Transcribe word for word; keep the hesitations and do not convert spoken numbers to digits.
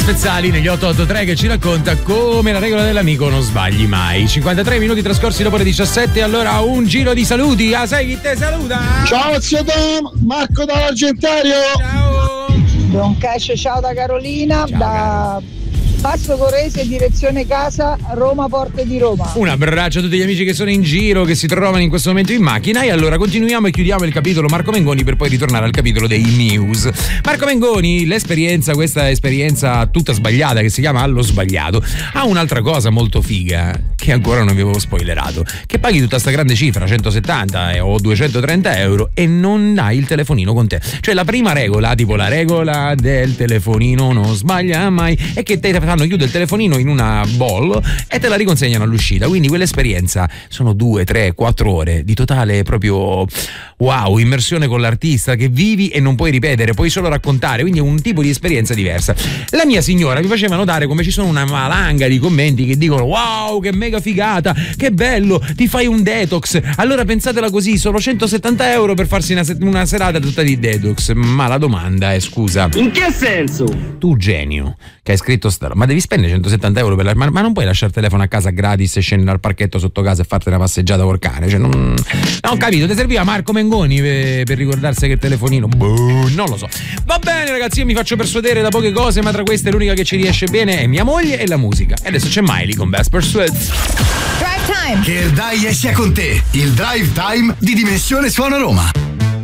Spezzali negli otto otto tre che ci racconta come la regola dell'amico non sbagli mai. cinquantatré minuti trascorsi dopo le diciassette, allora un giro di saluti. Ah, sai chi te saluta? Ciao zio Tom, Marco dall'Argentario. Ciao. Don Cascio, ciao da Carolina, Ciao, da Passo Corese, direzione casa, Roma, Porte di Roma. Un abbraccio a tutti gli amici che sono in giro, che si trovano in questo momento in macchina. E allora continuiamo e chiudiamo il capitolo Marco Mengoni per poi ritornare al capitolo dei news. Marco Mengoni, l'esperienza, questa esperienza tutta sbagliata che si chiama Allo Sbagliato, ha un'altra cosa molto figa che ancora non vi avevo spoilerato, che paghi tutta sta grande cifra, centosettanta o duecentotrenta euro, e non hai il telefonino con te. Cioè la prima regola, tipo la regola del telefonino non sbaglia mai, è che te fanno chiudere il telefonino in una ball e te la riconsegnano all'uscita. Quindi quell'esperienza sono due, tre, quattro ore di totale proprio wow, immersione con l'artista che vivi e non puoi ripetere, puoi solo raccontare, quindi è un tipo di esperienza diversa. La mia signora mi faceva notare come ci sono una valanga di commenti che dicono wow, che mega figata, che bello, ti fai un detox. Allora pensatela così, sono centosettanta euro per farsi una, una serata tutta di detox. Ma la domanda è, scusa, in che senso? Tu genio che hai scritto sta, ma devi spendere centosettanta euro per la, ma, ma non puoi lasciare il telefono a casa gratis e scendere al parchetto sotto casa e farti una passeggiata col cane? Cioè non, non ho capito, ti serviva Marco Mengoni per, per ricordarsi che il telefonino, boh, non lo so. Va bene ragazzi, io mi faccio persuadere da poche cose, ma tra queste l'unica che ci riesce bene è mia moglie e la musica. E adesso c'è Miley con Best Persuade. Drive Time, che il dai sia con te, il Drive Time di Dimensione Suono Roma.